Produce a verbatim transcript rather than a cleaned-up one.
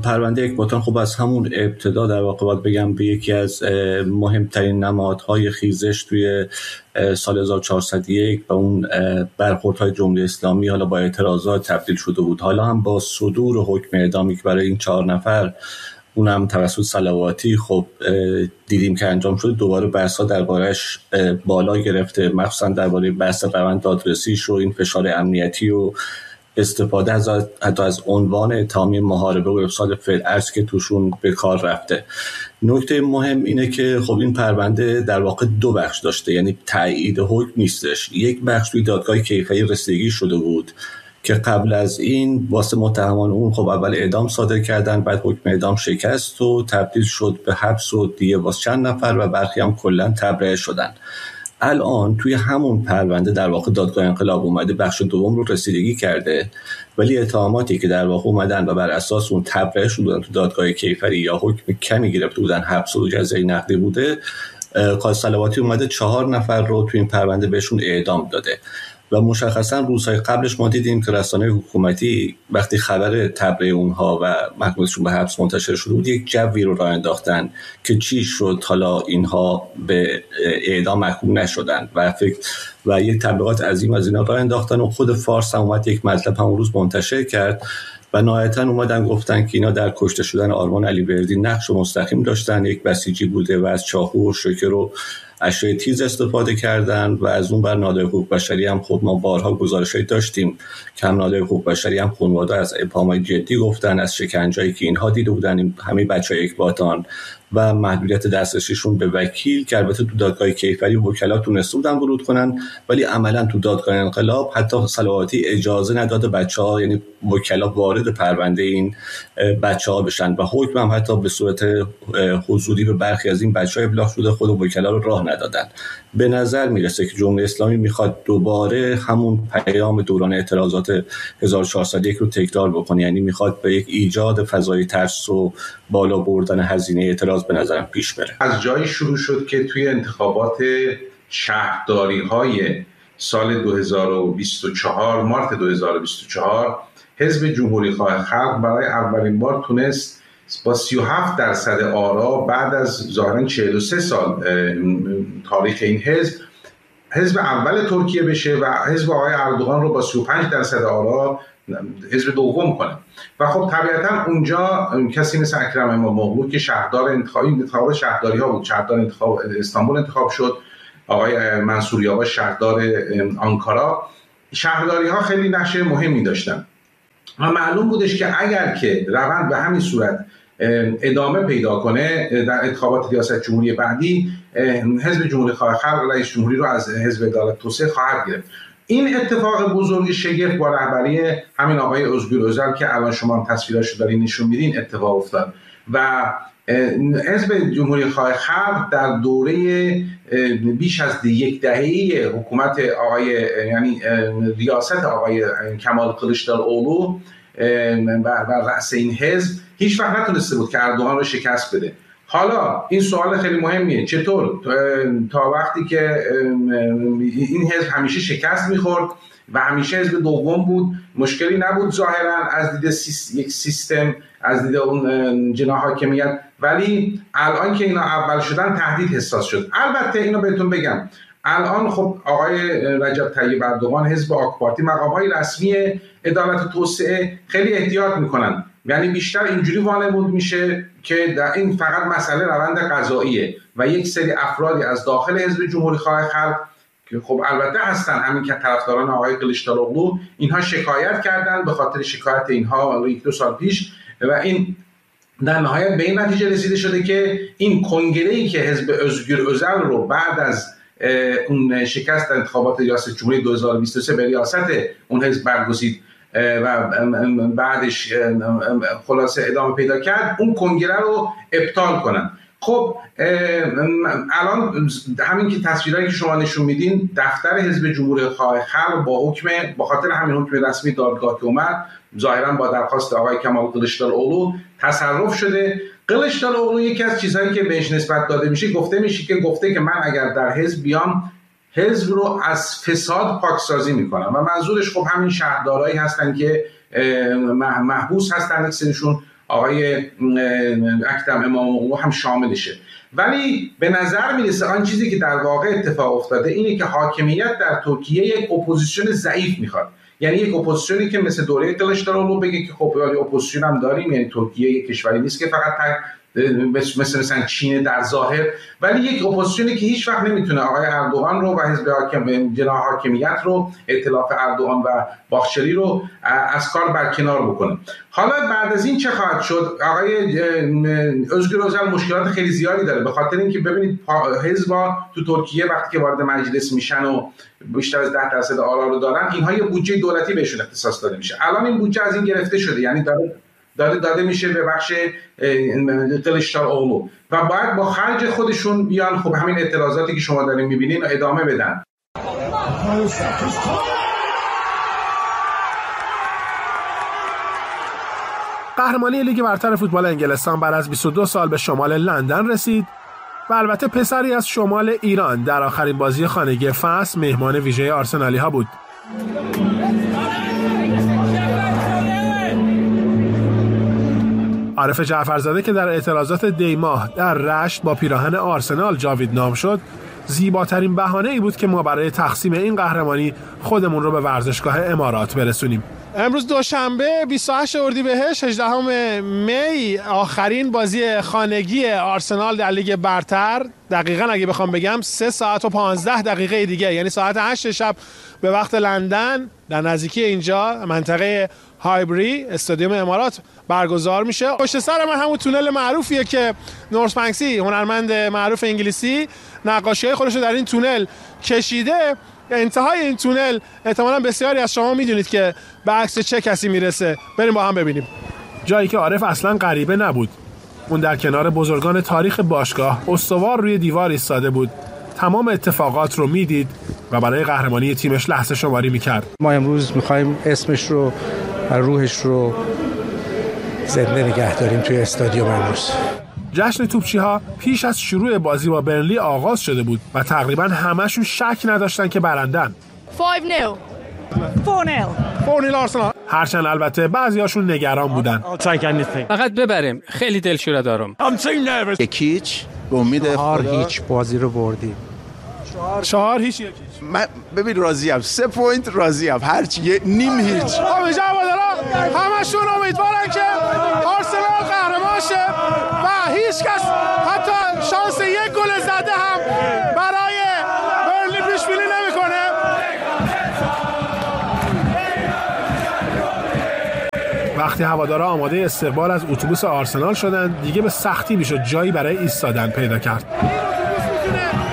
پرونده اکباتان خب از همون ابتدا در واقع باید بگم به یکی از مهمترین نمادهای خیزش توی سال هزار و چهارصد و یک و اون برخوردهای جمهوری اسلامی حالا با اعتراضات تبدیل شده بود. حالا هم با صدور حکم اعدامی که برای این چهار نفر اونم توسط صلواتی خب دیدیم که انجام شده، دوباره بحث‌ها درباره‌اش بالا گرفته، مخصوصا درباره بحث روند دادرسیش و این فشار امنیتی و استفاده از حتی از عنوان اتهامی محاربه و افساد فعل‌ارض که توشون به کار رفته. نکته مهم اینه که خب این پرونده در واقع دو بخش داشته، یعنی تایید حکم نیستش. یک بخش توی دادگاه کیفری رسیدگی شده بود که قبل از این واسه متهمان اون خب اول اعدام صادر کردن، بعد حکم اعدام شکست و تبدیل شد به حبس و دیه واسه چند نفر و برخی هم کلا تبرئه شدن. الان توی همون پرونده در واقع دادگاه انقلاب اومده بخش دوم رو رسیدگی کرده، ولی اتهاماتی که در واقع اومدن و بر اساس اون تبرئه شدن تو دادگاه کیفری یا حکم کمی گرفته بودن، حبس و جزای نقدی بوده، قاضی صلواتی اومده چهار نفر رو توی این پرونده بهشون اعدام داده. و مشخصا روزهای قبلش ما دیدیم که رسانه حکومتی وقتی خبر تبرئه اونها و محکومیتشون به حبس منتشر شده بود، یک جوی رو راه انداختن که چی شد حالا اینها به اعدام محکوم نشدن و فکر و یک تبلیغات عظیم از اینا راه انداختن و خود فارس هم اومد یک مطلب همون روز منتشر کرد و نهایتاً اومدن گفتن که اینا در کشته شدن آرمان علیوردی نقش مستقیم داشتن، یک بسیجی بوده و از چاقو و شوکر و اشیاء تیز استفاده کردن. و از اون بر نهادهای حقوق بشری هم خود ما بارها گزارش‌هایی داشتیم که هم نهادهای حقوق بشری هم خانواده از ابهامات جدی گفتن، از شکنجه‌ای که اینها دیده بودن همه بچه‌های اکباتان و محدودیت دسترسیشون به وکیل که البته تو دادگاه کیفری وکلا تونسته بودن ورود کنن، ولی عملاً تو دادگاه انقلاب حتی صلواتی اجازه نداد بچه‌ها، یعنی وکلا وارد پرونده این بچه‌ها بشن و حکم هم حتی به صورت حضوری به برخی از این بچه‌ها ابلاغ شده، خود وکلا رو راه ندادن. به نظر میرسه که جمهوری اسلامی میخواد دوباره همون پیام دوران اعتراضات هزار و چهارصد و یک رو تکرار بکنه، یعنی میخواد به یک ایجاد فضای ترس و بالا بردن هزینه اعتراض به نظرم پیش بره. از جایی شروع شد که توی انتخابات شهرداری‌های سال دو هزار و بیست و چهار، مارت دو هزار و بیست و چهار، حزب جمهوری‌خواه خلق برای اولین بار تونست با سی و هفت درصد آرا بعد از ظاهراً چهل و سه سال تاریخ این حزب حزب اول ترکیه بشه و حزب آقای اردوغان رو با سی و پنج درصد آرا حزب دوم کنه. و خب طبیعتاً اونجا کسی مثل اکرم امام‌اوغلو که شهردار انتخابی انتخاب شهرداری ها بود، شهردار انتخاب استانبول انتخاب شد، آقای منصوریابا شهردار آنکارا، شهرداری ها خیلی نقش مهمی داشتن و معلوم بودش که اگر که روند به همین صورت ادامه پیدا کنه در انتخابات ریاست جمهوری بعدی، حزب جمهوری‌خواه خلق رئیس جمهوری رو از حزب عدالت توسعه خواهد گرفت. این اتفاق بزرگ شگفت با رهبری همین آقای ازگور اوزل که الان شما هم تصویراشو دارین نشون میدین اتفاق افتاد و حزب جمهوری‌خواه خلق در دوره بیش از یک دهه حکومت آقای یعنی ریاست آقای کمال کلیچداروغلو بر رأس این حزب هیچ وقت نتونسته بود که اردوغان رو شکست بده. حالا این سوال خیلی مهمیه، چطور تا وقتی که این حزب همیشه شکست میخورد و همیشه حزب دوم بود، مشکلی نبود ظاهرا از دید یک سیستم، از دید اون جناح حاکمیت، ولی الان که اینا اول شدن تهدید حساس شد. البته اینو بهتون بگم، الان خب آقای رجب طیب اردوغان حزب آک پارتی مقام‌های رسمی عدالت توسعه خیلی احتیاط میکنن، یعنی بیشتر اینجوری وانمود میشه که در این فقط مسئله روند قضاییه و یک سری افرادی از داخل حزب جمهوری‌خواه خلق که خب البته هستن، همین که طرفداران آقای کلیچداروغلو، اینها شکایت کردن به خاطر شکایت اینها یک دو سال پیش و این در نهایت به این نتیجه رسیده شده که این کنگره‌ای که حزب ازگور اوزل رو بعد از اون شکست در انتخابات ریاست جمهوری دو هزار و بیست و سه به ریاست اون حزب برگزید و بعدش خلاصه ادامه پیدا کرد، اون کنگره رو ابطال کنن. خب الان همین که تصویرهایی که شما نشون میدین، دفتر حزب جمهوری‌خواه خلق با حکم با خاطر همین حکم رسمی دادگاه که اومد، ظاهرا با درخواست آقای کمال کلیچداروغلو تصرف شده. کلیچداروغلو یکی از چیزهایی که بهش نسبت داده میشه، گفته میشه که گفته که من اگر در حزب بیام حزب رو از فساد پاکسازی میکنم و منظورش خب همین شهردارایی هستن که محبوس هستن، یک سریشون آقای اکرم اماموقلو هم شاملشه. ولی به نظر میرسه آن چیزی که در واقع اتفاق افتاده اینه که حاکمیت در ترکیه یک اپوزیسیون ضعیف میخواد، یعنی یک اپوزیسیونی که مثل دوره کلیچدارولو بگه که خب اپوزیسیون هم داریم، یعنی ترکیه یک کشوری نیست که فقط مثل مثلا چین در ظاهر، ولی یک اپوزیسیونی که هیچ وقت نمیتونه آقای اردوغان رو و حزب حاکم جناح حاکمیت رو، ائتلاف اردوغان و باخچری رو از کار برکنار بکنه. حالا بعد از این چه خواهد شد؟ آقای özgür özel مشکلات خیلی زیادی داره، به خاطر اینکه ببینید حزب‌ها تو ترکیه وقتی که وارد مجلس میشن و بیشتر از ده درصد آرا رو دارن، اینها یه بودجه دولتی بهشون اختصاص داده میشه. الان این بودجه از این گرفته شده، یعنی داره داده داده میشه به بخش کلیچدارولو و باید با خرج خودشون بیان خب همین اعتراضاتی که شما دارین میبینین رو ادامه بدن. قهرمانی لیگ برتر فوتبال انگلستان بعد از بیست و دو سال به شمال لندن رسید و البته پسری از شمال ایران در آخرین بازی خانگی فصل مهمان ویژه آرسنالی ها بود. عارف جعفرزاده که در اعتراضات دی ماه در رشت با پیراهن آرسنال جاوید نام شد، زیباترین بهانه ای بود که ما برای تقسیم این قهرمانی خودمون رو به ورزشگاه امارات برسونیم. امروز دوشنبه بیست و هشت اردیبهشت هجدهم می آخرین بازی خانگی آرسنال در لیگ برتر، دقیقاً اگه بخوام بگم سه ساعت و پانزده دقیقه دیگه، یعنی ساعت هشت شب به وقت لندن در نزدیکی اینجا منطقه هایبری استادیوم امارات برگزار میشه. پشت سر من همون تونل معروفیه که نورس بنکسی هنرمند معروف انگلیسی نقاشی‌های خودش رو در این تونل کشیده. انتهای این تونل احتمالاً بسیاری از شما میدونید که به عکس چه کسی میرسه. بریم با هم ببینیم. جایی که عارف اصلاً غریبه نبود. اون در کنار بزرگان تاریخ باشگاه استوار روی دیوار ایستاده بود. تمام اتفاقات رو میدید و برای قهرمانی تیمش لحظه شماری میکرد. ما امروز میخوایم اسمش رو و روحش رو زنده نگه داریم توی استادیوم امروز. جشن توپچی‌ها پیش از شروع بازی با برنلی آغاز شده بود و تقریباً همه‌شون شک نداشتن که برندن. پنج نil. چهار نil. چهار نil آرسنال. هرچند البته بعضیاشون نگران بودن. فقط ببریم. خیلی دلشوره دارم. یکیچ به امید چهار هیچ بازی رو بردیم. چهار هیچ یکیچ. من ببین راضیم. سه پوینت راضیم. هرچی یه نیم هیچ. آقا جوادارا همشون امیدوارن که آرسنال قهرمان شه و هیچ کس حتی شانس یک گل زده هم برای برنلی پیش بینی نمیکنه. وقتی هوادارا آماده استقبال از اتوبوس آرسنال شدن، دیگه به سختی میشد جایی برای ایستادن پیدا کرد.